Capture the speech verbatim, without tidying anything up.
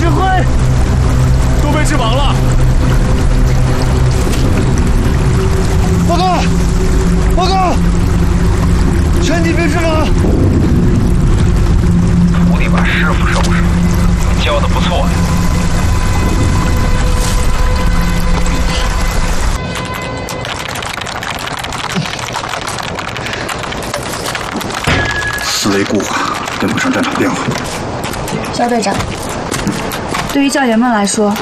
挥，都被制绑了。报告，报告，全体被制绑。 徒弟把师傅收拾了，你教的不错呀。 思维固化，跟不上战场变化。 肖队长，对于教员们来说，